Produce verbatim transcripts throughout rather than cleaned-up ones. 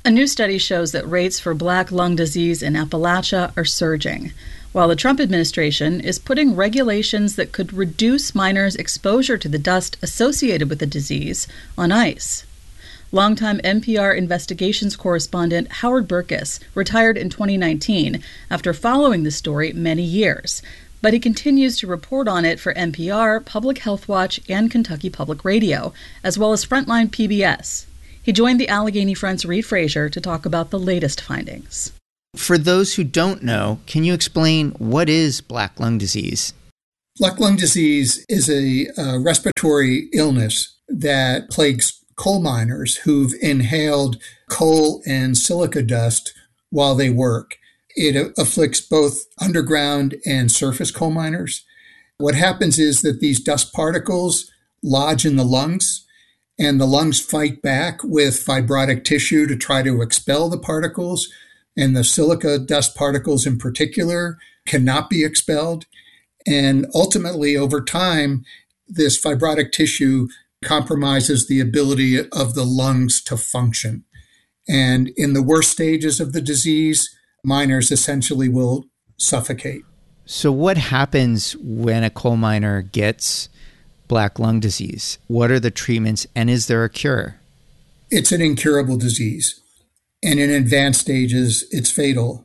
A new study shows that rates for black lung disease in Appalachia are surging, while the Trump administration is putting regulations that could reduce miners' exposure to the dust associated with the disease on ice. Longtime N P R investigations correspondent Howard Burkus retired in twenty nineteen after following the story many years, but he continues to report on it for N P R, Public Health Watch, and Kentucky Public Radio, as well as Frontline P B S. He joined the Allegheny Front's Reid Frazier to talk about the latest findings. For those who don't know, can you explain what is black lung disease? Black lung disease is a uh, respiratory illness that plagues coal miners who've inhaled coal and silica dust while they work. It afflicts both underground and surface coal miners. What happens is that these dust particles lodge in the lungs, and the lungs fight back with fibrotic tissue to try to expel the particles. And the silica dust particles in particular cannot be expelled. And ultimately, over time, this fibrotic tissue compromises the ability of the lungs to function. And in the worst stages of the disease, miners essentially will suffocate. So what happens when a coal miner gets black lung disease? What are the treatments, and is there a cure? It's an incurable disease. And in advanced stages, it's fatal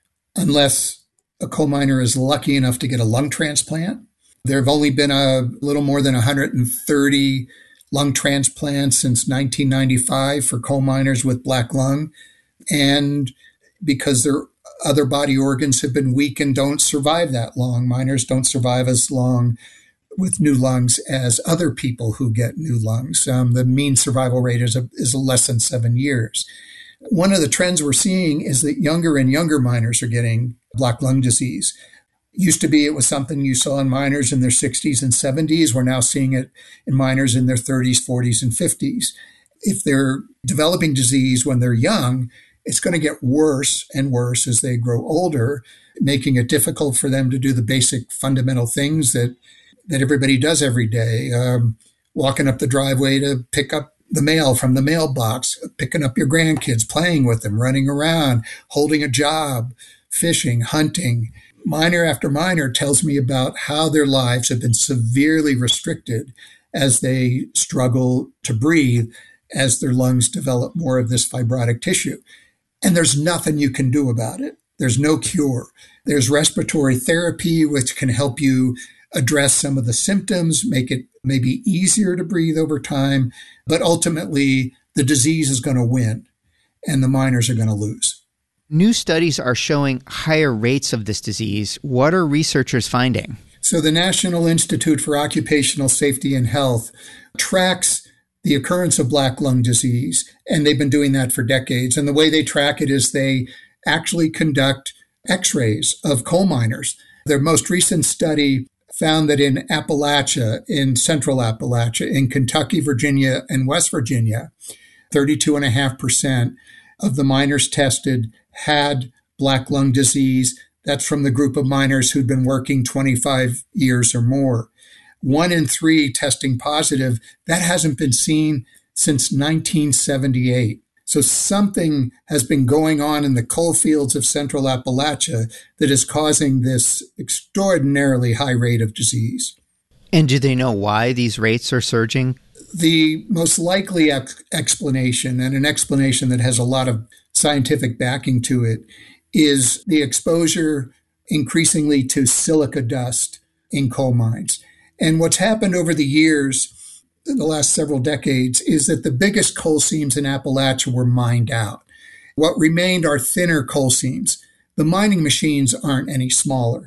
unless a coal miner is lucky enough to get a lung transplant. There have only been a little more than one hundred thirty lung transplants since nineteen ninety-five for coal miners with black lung. And because their other body organs have been weak and don't survive that long, miners don't survive as long with new lungs as other people who get new lungs. Um, the mean survival rate is, a, is less than seven years. One of the trends we're seeing is that younger and younger miners are getting black lung disease. Used to be it was something you saw in miners in their sixties and seventies. We're now seeing it in miners in their thirties, forties, and fifties. If they're developing disease when they're young, it's going to get worse and worse as they grow older, making it difficult for them to do the basic fundamental things that, that everybody does every day. Um, walking up the driveway to pick up the mail from the mailbox, picking up your grandkids, playing with them, running around, holding a job, fishing, hunting. Miner after miner tells me about how their lives have been severely restricted as they struggle to breathe, as their lungs develop more of this fibrotic tissue. And there's nothing you can do about it. There's no cure. There's respiratory therapy, which can help you address some of the symptoms, make it maybe easier to breathe over time. But ultimately, the disease is going to win and the miners are going to lose. New studies are showing higher rates of this disease. What are researchers finding? So the National Institute for Occupational Safety and Health tracks the occurrence of black lung disease, and they've been doing that for decades. And the way they track it is they actually conduct x-rays of coal miners. Their most recent study found that in Appalachia, in central Appalachia, in Kentucky, Virginia, and West Virginia, thirty-two point five percent of the miners tested had black lung disease. That's from the group of miners who'd been working twenty-five years or more. One in three testing positive. That hasn't been seen since nineteen seventy-eight. So something has been going on in the coal fields of central Appalachia that is causing this extraordinarily high rate of disease. And do they know why these rates are surging? The most likely ex- explanation, and an explanation that has a lot of scientific backing to it, is the exposure increasingly to silica dust in coal mines. And what's happened over the years, in the last several decades, is that the biggest coal seams in Appalachia were mined out. What remained are thinner coal seams. The mining machines aren't any smaller.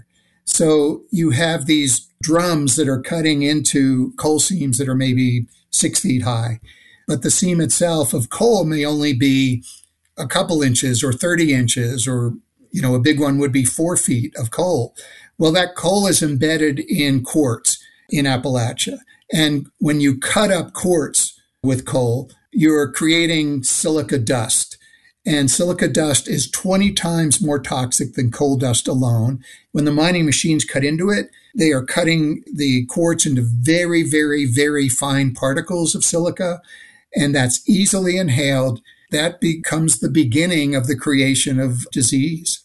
So you have these drums that are cutting into coal seams that are maybe six feet high. But the seam itself of coal may only be a couple inches or thirty inches, or, you know, a big one would be four feet of coal. Well, that coal is embedded in quartz in Appalachia. And when you cut up quartz with coal, you're creating silica dust. And silica dust is twenty times more toxic than coal dust alone. When the mining machines cut into it, they are cutting the quartz into very, very, very fine particles of silica. And that's easily inhaled. that becomes the beginning of the creation of disease.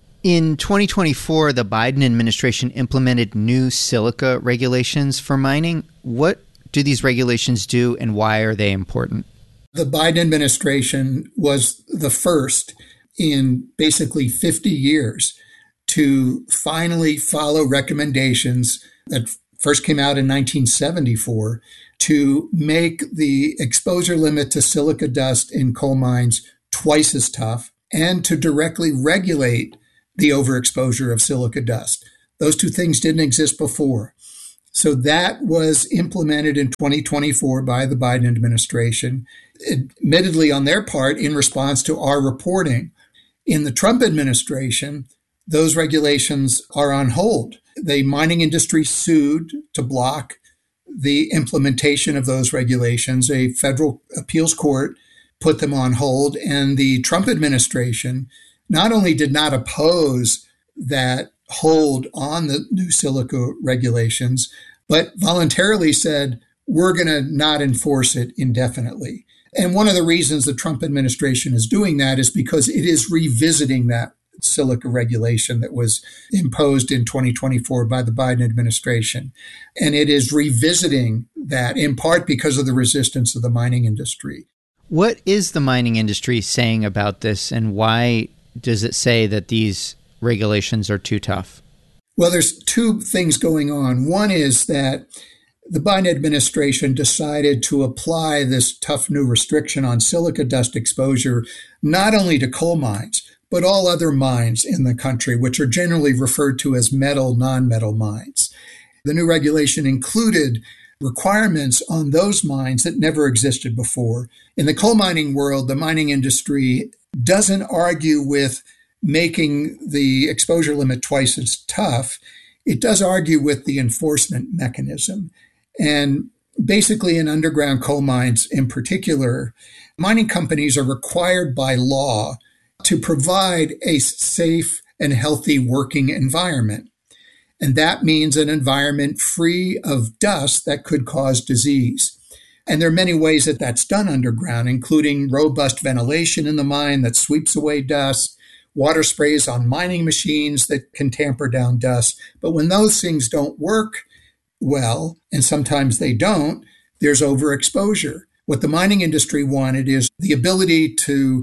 In twenty twenty-four, the Biden administration implemented new silica regulations for mining. What do these regulations do and why are they important? The Biden administration was the first in basically fifty years to finally follow recommendations that first came out in nineteen seventy-four to make the exposure limit to silica dust in coal mines twice as tough and to directly regulate the overexposure of silica dust. Those two things didn't exist before. So that was implemented in twenty twenty-four by the Biden administration, admittedly on their part in response to our reporting. In the Trump administration, those regulations are on hold. The mining industry sued to block the implementation of those regulations. A federal appeals court put them on hold, and the Trump administration not only did not oppose that hold on the new silica regulations, but voluntarily said, we're going to not enforce it indefinitely. And one of the reasons the Trump administration is doing that is because it is revisiting that silica regulation that was imposed in twenty twenty-four by the Biden administration. And it is revisiting that in part because of the resistance of the mining industry. What is the mining industry saying about this, and why does it say that these regulations are too tough? Well, there's two things going on. One is that the Biden administration decided to apply this tough new restriction on silica dust exposure not only to coal mines, but all other mines in the country, which are generally referred to as metal, non-metal mines. The new regulation included requirements on those mines that never existed before. In the coal mining world, the mining industry doesn't argue with making the exposure limit twice as tough. It does argue with the enforcement mechanism. And basically in underground coal mines in particular, mining companies are required by law to provide a safe and healthy working environment. And that means an environment free of dust that could cause disease. And there are many ways that that's done underground, including robust ventilation in the mine that sweeps away dust, water sprays on mining machines that can tamper down dust. But when those things don't work well, and sometimes they don't, there's overexposure. What the mining industry wanted is the ability to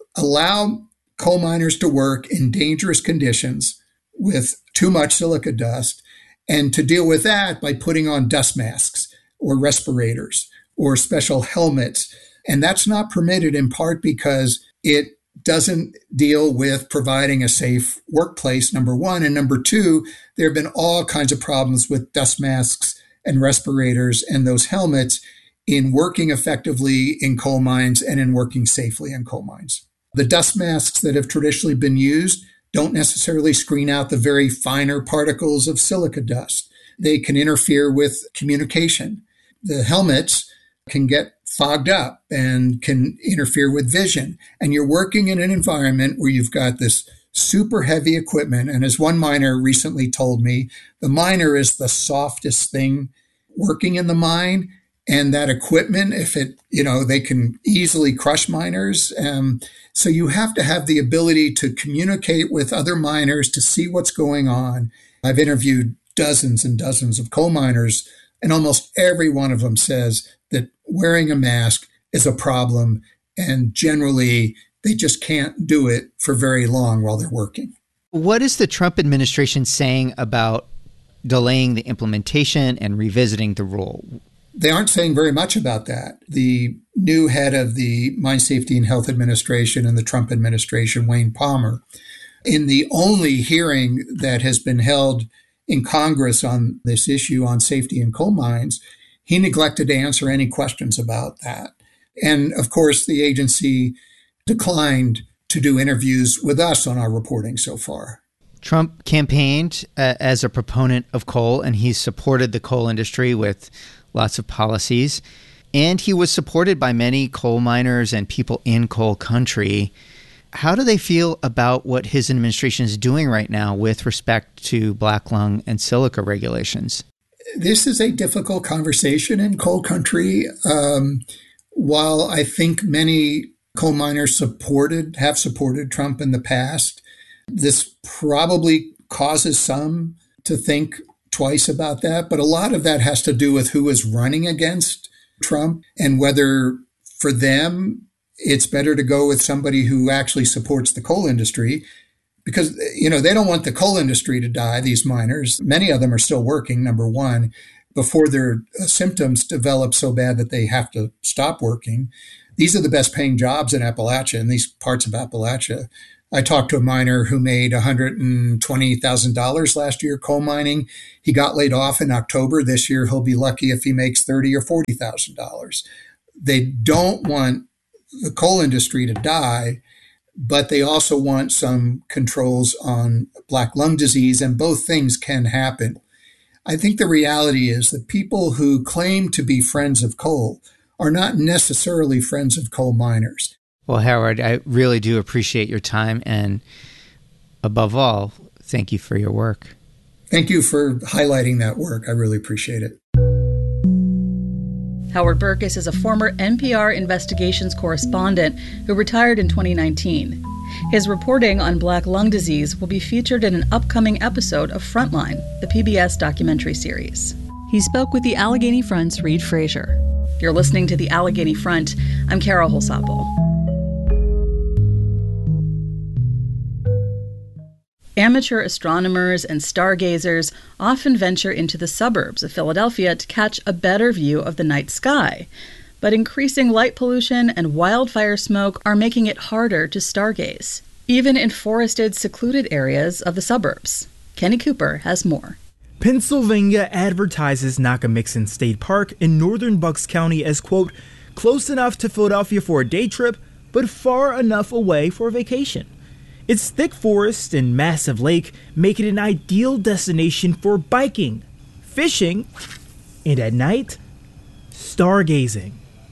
allow coal miners to work in dangerous conditions with too much silica dust, and to deal with that by putting on dust masks or respirators or special helmets. And that's not permitted in part because it doesn't deal with providing a safe workplace, number one. And number two, there have been all kinds of problems with dust masks and respirators and those helmets in working effectively in coal mines and in working safely in coal mines. The dust masks that have traditionally been used don't necessarily screen out the very finer particles of silica dust. They can interfere with communication. The helmets can get fogged up and can interfere with vision. And you're working in an environment where you've got this super heavy equipment. And as one miner recently told me, the miner is the softest thing working in the mine. And that equipment, if it, you know, they can easily crush miners. Um, so you have to have the ability to communicate with other miners to see what's going on. I've interviewed dozens and dozens of coal miners, and almost every one of them says that wearing a mask is a problem, and generally they just can't do it for very long while they're working. What is the Trump administration saying about delaying the implementation and revisiting the rule? They aren't saying very much about that. The new head of the Mine Safety and Health Administration in the Trump administration, Wayne Palmer, in the only hearing that has been held in Congress on this issue on safety in coal mines, he neglected to answer any questions about that. And of course, the agency declined to do interviews with us on our reporting so far. Trump campaigned uh, as a proponent of coal, and he supported the coal industry with lots of policies. And he was supported by many coal miners and people in coal country. How do they feel about what his administration is doing right now with respect to black lung and silica regulations? This is a difficult conversation in coal country. Um, while I think many Coal miners supported, have supported Trump in the past. This probably causes some to think twice about that, but a lot of that has to do with who is running against Trump and whether for them it's better to go with somebody who actually supports the coal industry because, you know, they don't want the coal industry to die, these miners. Many of them are still working, number one, before their symptoms develop so bad that they have to stop working. These are the best paying jobs in Appalachia, in these parts of Appalachia. I talked to a miner who made one hundred twenty thousand dollars last year coal mining. He got laid off in October. This year, he'll be lucky if he makes thirty thousand dollars or forty thousand dollars. They don't want the coal industry to die, but they also want some controls on black lung disease, and both things can happen. I think the reality is that people who claim to be friends of coal are not necessarily friends of coal miners. Well, Howard, I really do appreciate your time, and above all, thank you for your work. Thank you for highlighting that work. I really appreciate it. Howard Burkus is a former N P R investigations correspondent who retired in twenty nineteen. His reporting on black lung disease will be featured in an upcoming episode of Frontline, the P B S documentary series. He spoke with the Allegheny Front's Reid Frazier. You're listening to the Allegheny Front. I'm Carol Holsapple. Amateur astronomers and stargazers often venture into the suburbs of Philadelphia to catch a better view of the night sky. But increasing light pollution and wildfire smoke are making it harder to stargaze, even in forested, secluded areas of the suburbs. Kenny Cooper has more. Pennsylvania advertises Nakamixon State Park in northern Bucks County as, quote, close enough to Philadelphia for a day trip, but far enough away for a vacation. Its thick forest and massive lake make it an ideal destination for biking, fishing, and at night, stargazing.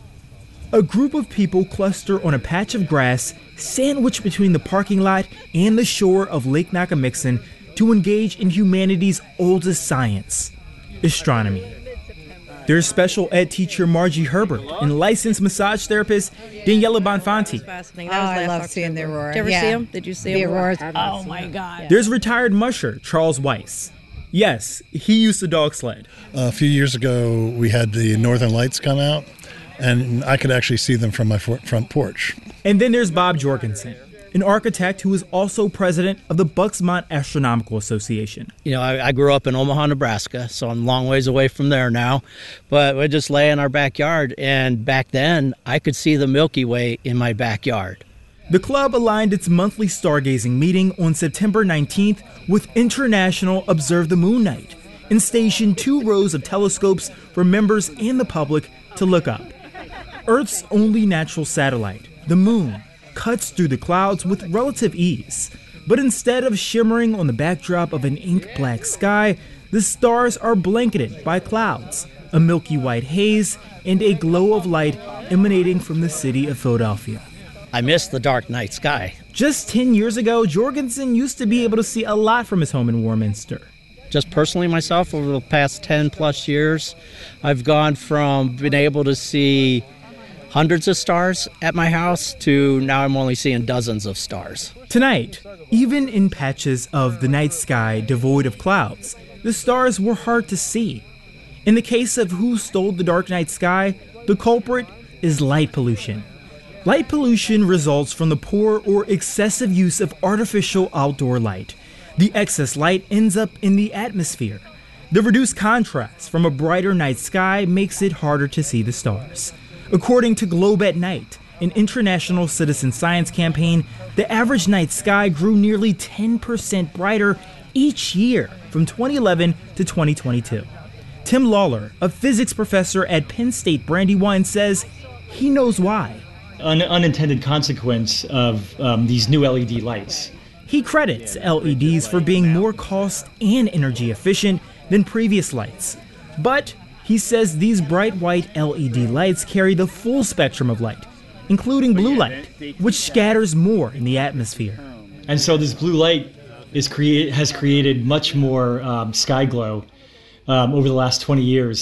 A group of people cluster on a patch of grass sandwiched between the parking lot and the shore of Lake Nakamixon to engage in humanity's oldest science, astronomy. There's special ed teacher Margie Herbert and licensed massage therapist Daniela Bonfanti. Oh, I love seeing the aurora. Did you ever yeah. see them? Did you see the them? auroras? Oh, my God. There's retired musher Charles Weiss. Yes, he used the dog sled. A few years ago, we had the Northern Lights come out, and I could actually see them from my front porch. And then there's Bob Jorgensen, an architect who is also president of the Bucksmont Astronomical Association. You know, I, I grew up in Omaha, Nebraska, so I'm a long ways away from there now. But we just lay in our backyard, and back then, I could see the Milky Way in my backyard. The club aligned its monthly stargazing meeting on September nineteenth with International Observe the Moon Night and stationed two rows of telescopes for members and the public to look up. Earth's only natural satellite, the moon, cuts through the clouds with relative ease. But instead of shimmering on the backdrop of an ink-black sky, the stars are blanketed by clouds, a milky white haze, and a glow of light emanating from the city of Philadelphia. I miss the dark night sky. Just ten years ago, Jorgensen used to be able to see a lot from his home in Warminster. Just personally myself, over the past ten plus years, I've gone from being able to see hundreds of stars at my house to now I'm only seeing dozens of stars. Tonight, even in patches of the night sky devoid of clouds, the stars were hard to see. In the case of who stole the dark night sky, the culprit is light pollution. Light pollution results from the poor or excessive use of artificial outdoor light. The excess light ends up in the atmosphere. The reduced contrast from a brighter night sky makes it harder to see the stars. According to Globe at Night, an international citizen science campaign, the average night sky grew nearly ten percent brighter each year from twenty eleven to twenty twenty-two. Tim Lawler, a physics professor at Penn State Brandywine, says he knows why. An unintended consequence of um, these new L E D lights. He credits L E Ds for being more cost and energy efficient than previous lights. But he says these bright white L E D lights carry the full spectrum of light, including blue light, which scatters more in the atmosphere. And so this blue light is create, has created much more um, sky glow um, over the last twenty years.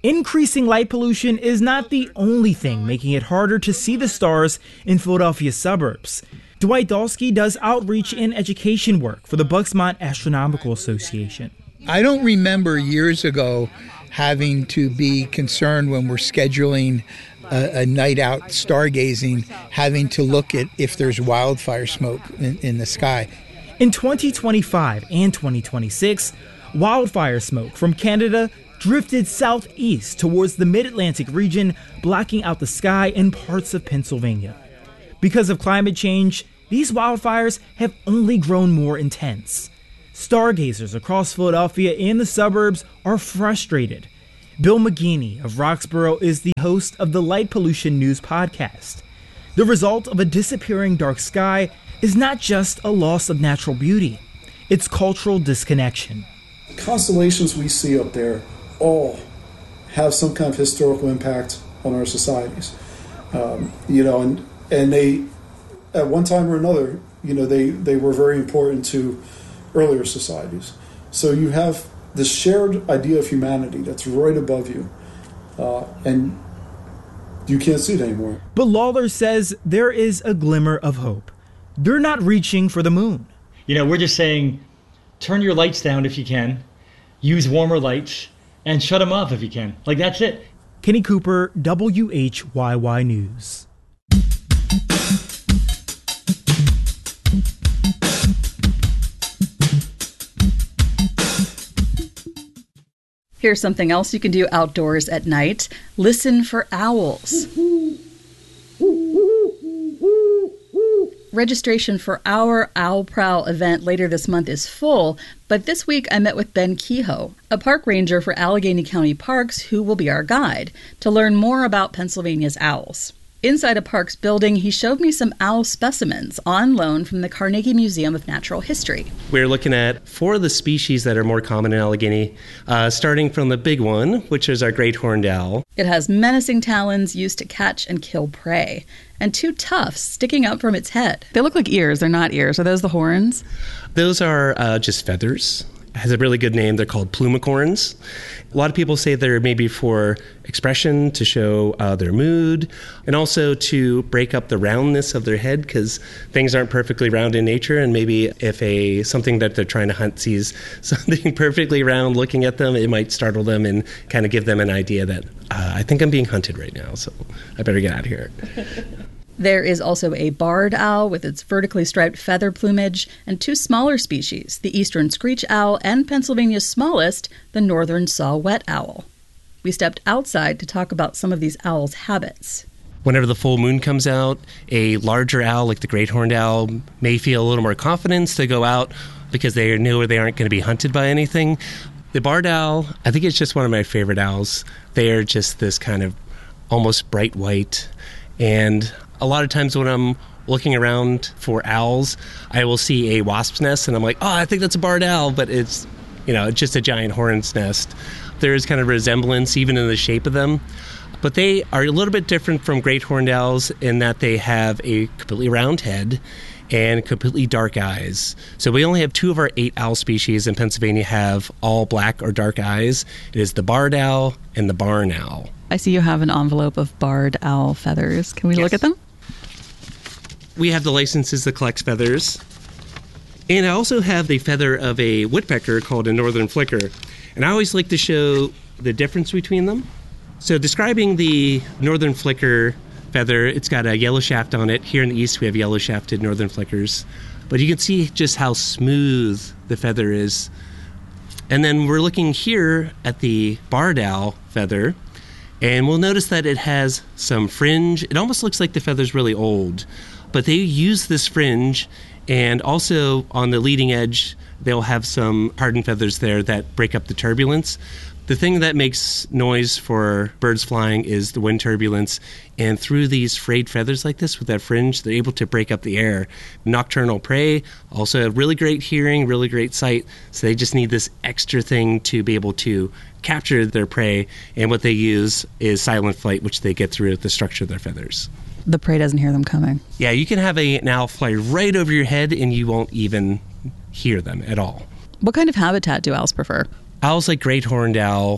Increasing light pollution is not the only thing making it harder to see the stars in Philadelphia's suburbs. Dwight Dalsky does outreach and education work for the Bucksmont Astronomical Association. I don't remember years ago having to be concerned when we're scheduling a, a night out stargazing, having to look at if there's wildfire smoke in, in the sky. In twenty twenty-five and twenty twenty-six, wildfire smoke from Canada drifted southeast towards the mid-Atlantic region, blocking out the sky in parts of Pennsylvania. Because of climate change, these wildfires have only grown more intense. Stargazers across Philadelphia and the suburbs are frustrated. Bill McGeaney of Roxborough is the host of the Light Pollution News podcast. The result of a disappearing dark sky is not just a loss of natural beauty, it's cultural disconnection. Constellations we see up there all have some kind of historical impact on our societies. Um, you know, and and they, at one time or another, you know, they, they were very important to earlier societies. So you have this shared idea of humanity that's right above you, uh, and you can't see it anymore. But Lawler says there is a glimmer of hope. They're not reaching for the moon. You know, we're just saying, turn your lights down if you can, use warmer lights, and shut them off if you can. Like, that's it. Kenny Cooper, W H Y Y News. Here's something else you can do outdoors at night. Listen for owls. Registration for our Owl Prowl event later this month is full, but this week I met with Ben Kehoe, a park ranger for Allegheny County Parks, who will be our guide, to learn more about Pennsylvania's owls. Inside a parks building, he showed me some owl specimens on loan from the Carnegie Museum of Natural History. We're looking at four of the species that are more common in Allegheny, uh, starting from the big one, which is our great horned owl. It has menacing talons used to catch and kill prey, and two tufts sticking up from its head. They look like ears. They're not ears. Are those the horns? Those are uh, just feathers. It has a really good name. They're called plumicorns. A lot of people say they're maybe for expression, to show uh, their mood, and also to break up the roundness of their head, because things aren't perfectly round in nature, and maybe if a something that they're trying to hunt sees something perfectly round looking at them, it might startle them and kind of give them an idea that uh, I think I'm being hunted right now, so I better get out of here. There is also a barred owl with its vertically striped feather plumage, and two smaller species, the eastern screech owl and Pennsylvania's smallest, the northern saw-whet owl. We stepped outside to talk about some of these owls' habits. Whenever the full moon comes out, a larger owl like the great horned owl may feel a little more confidence to go out because they know they aren't going to be hunted by anything. The barred owl, I think it's just one of my favorite owls. They are just this kind of almost bright white, and a lot of times when I'm looking around for owls, I will see a wasp's nest, and I'm like, oh, I think that's a barred owl, but it's, you know, just a giant hornet's nest. There is kind of resemblance even in the shape of them, but they are a little bit different from great horned owls in that they have a completely round head and completely dark eyes. So we only have two of our eight owl species in Pennsylvania have all black or dark eyes. It is the barred owl and the barn owl. I see you have an envelope of barred owl feathers. Can we Yes. look at them? We have the licenses that collects feathers. And I also have the feather of a woodpecker called a northern flicker. And I always like to show the difference between them. So describing the northern flicker feather, it's got a yellow shaft on it. Here in the east we have yellow shafted northern flickers. But you can see just how smooth the feather is. And then we're looking here at the barred owl feather, and we'll notice that it has some fringe. It almost looks like the feather's really old. But they use this fringe, and also on the leading edge, they'll have some hardened feathers there that break up the turbulence. The thing that makes noise for birds flying is the wind turbulence, and through these frayed feathers like this with that fringe, they're able to break up the air. Nocturnal prey also have really great hearing, really great sight, so they just need this extra thing to be able to capture their prey, and what they use is silent flight, which they get through the structure of their feathers. The prey doesn't hear them coming. Yeah, you can have a, an owl fly right over your head and you won't even hear them at all. What kind of habitat do owls prefer? Owls like great horned owl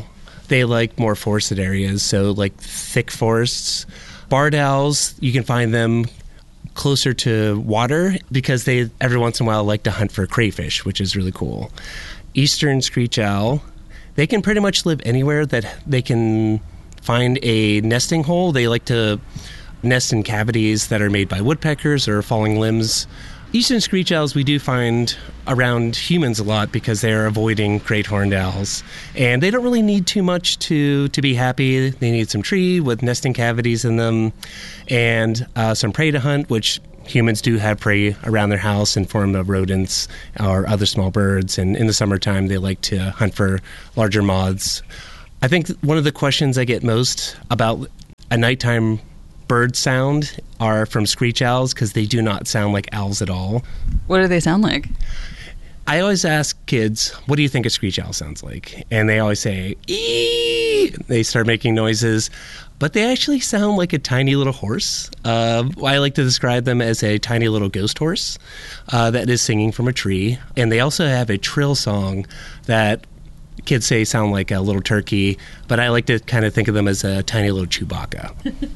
they like more forested areas, so like thick forests. Barred owls, you can find them closer to water because they every once in a while like to hunt for crayfish, which is really cool. Eastern screech owl, they can pretty much live anywhere that they can find a nesting hole. They like to nest in cavities that are made by woodpeckers or falling limbs. Eastern screech owls we do find around humans a lot because they're avoiding great horned owls. And they don't really need too much to, to be happy. They need some tree with nesting cavities in them and uh, some prey to hunt, which humans do have prey around their house in form of rodents or other small birds. And in the summertime, they like to hunt for larger moths. I think one of the questions I get most about a nighttime bird sound are from screech owls because they do not sound like owls at all. What do they sound like? I always ask kids, what do you think a screech owl sounds like? And they always say, ee! They start making noises, but they actually sound like a tiny little horse. Uh, I like to describe them as a tiny little ghost horse uh, that is singing from a tree. And they also have a trill song that kids say sound like a little turkey, but I like to kind of think of them as a tiny little Chewbacca.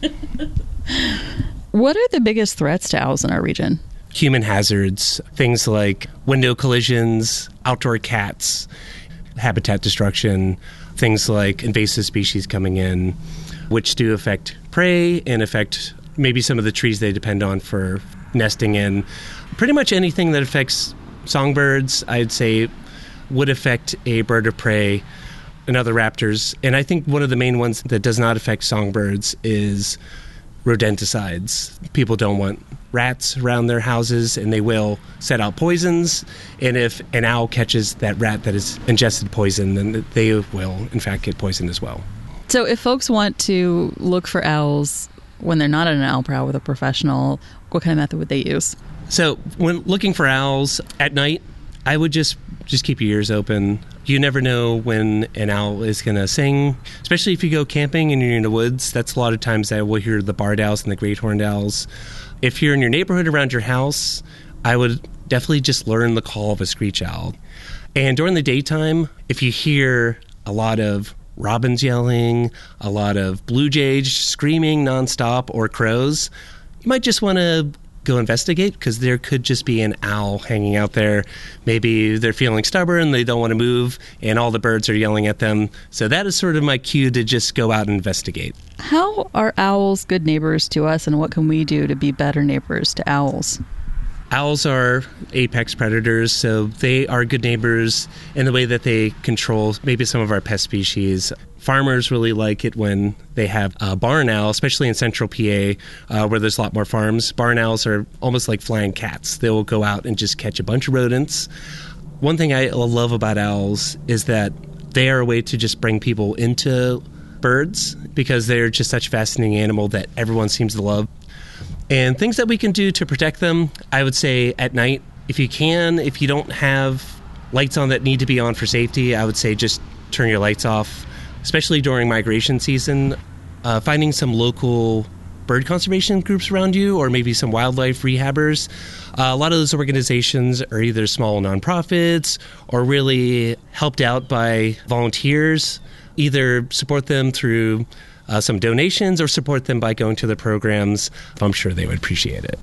What are the biggest threats to owls in our region? Human hazards, things like window collisions, outdoor cats, habitat destruction, things like invasive species coming in, which do affect prey and affect maybe some of the trees they depend on for nesting in. Pretty much anything that affects songbirds, I'd say, would affect a bird of prey and other raptors. And I think one of the main ones that does not affect songbirds is rodenticides. People don't want rats around their houses, and they will set out poisons. And if an owl catches that rat that has ingested poison, then they will, in fact, get poisoned as well. So if folks want to look for owls when they're not at an owl prowl with a professional, what kind of method would they use? So when looking for owls at night, I would just just keep your ears open. You never know when an owl is going to sing, especially if you go camping and you're in the woods. That's a lot of times that we'll hear the barred owls and the great horned owls. If you're in your neighborhood around your house, I would definitely just learn the call of a screech owl. And during the daytime, if you hear a lot of robins yelling, a lot of blue jays screaming nonstop, or crows, you might just want to go investigate, because there could just be an owl hanging out there. Maybe they're feeling stubborn, they don't want to move, and all the birds are yelling at them. So that is sort of my cue to just go out and investigate. How are owls good neighbors to us, and what can we do to be better neighbors to owls? Owls are apex predators, so they are good neighbors in the way that they control maybe some of our pest species. Farmers really like it when they have a barn owl, especially in central P A, uh, where there's a lot more farms. Barn owls are almost like flying cats. They will go out and just catch a bunch of rodents. One thing I love about owls is that they are a way to just bring people into birds, because they're just such a fascinating animal that everyone seems to love. And things that we can do to protect them, I would say at night, if you can, if you don't have lights on that need to be on for safety, I would say just turn your lights off, especially during migration season. Uh, finding some local bird conservation groups around you, or maybe some wildlife rehabbers. Uh, a lot of those organizations are either small nonprofits or really helped out by volunteers. Either support them through Uh, some donations, or support them by going to the programs. I'm sure they would appreciate it.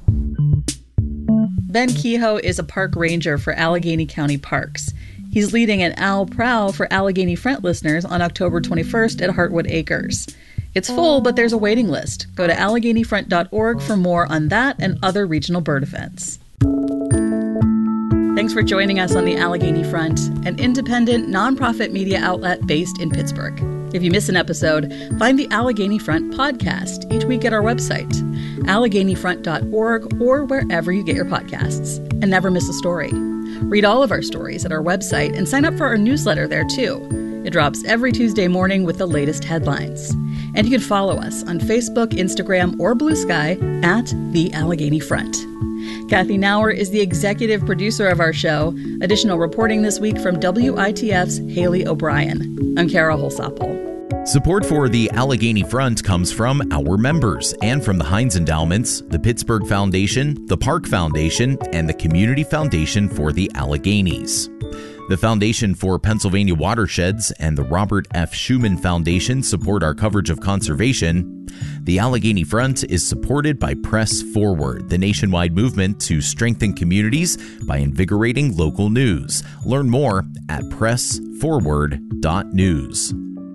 Ben Kehoe is a park ranger for Allegheny County Parks. He's leading an owl prowl for Allegheny Front listeners on October twenty-first at Heartwood Acres. It's full, but there's a waiting list. Go to allegheny front dot org for more on that and other regional bird events. Thanks for joining us on the Allegheny Front, an independent, nonprofit media outlet based in Pittsburgh. If you miss an episode, find the Allegheny Front podcast each week at our website, allegheny front dot org, or wherever you get your podcasts. And never miss a story. Read all of our stories at our website and sign up for our newsletter there too. It drops every Tuesday morning with the latest headlines. And you can follow us on Facebook, Instagram, or Blue Sky at The Allegheny Front. Kathy Nauer is the executive producer of our show. Additional reporting this week from W I T F's Haley O'Brien. I'm Kara Holsapple. Support for the Allegheny Front comes from our members and from the Heinz Endowments, the Pittsburgh Foundation, the Park Foundation, and the Community Foundation for the Alleghenies. The Foundation for Pennsylvania Watersheds and the Robert F. Schuman Foundation support our coverage of conservation. The Allegheny Front is supported by Press Forward, the nationwide movement to strengthen communities by invigorating local news. Learn more at press forward dot news.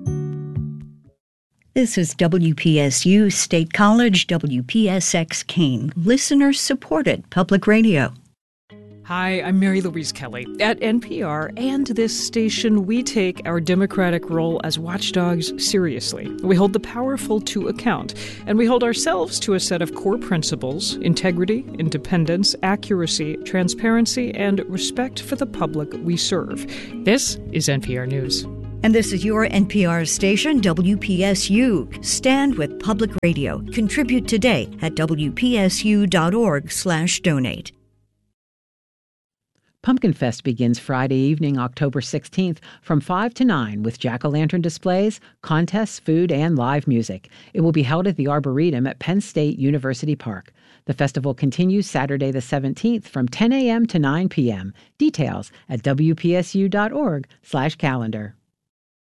This is W P S U State College, W P S X Keene, listener-supported public radio. Hi, I'm Mary Louise Kelly. At N P R and this station, we take our democratic role as watchdogs seriously. We hold the powerful to account, and we hold ourselves to a set of core principles: integrity, independence, accuracy, transparency, and respect for the public we serve. This is N P R News. And this is your N P R station, W P S U. Stand with public radio. Contribute today at W P S U dot org slash donate. Pumpkin Fest begins Friday evening, October sixteenth, from five to nine with jack-o'-lantern displays, contests, food, and live music. It will be held at the Arboretum at Penn State University Park. The festival continues Saturday the seventeenth from ten a.m. to nine p.m. Details at W P S U dot org slash calendar.